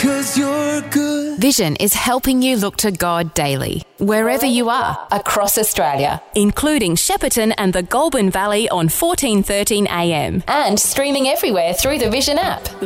'cause you're good. Vision is helping you look to God daily, wherever you are, across Australia, including Shepparton and the Goulburn Valley on 1413 AM, and streaming everywhere through the Vision app.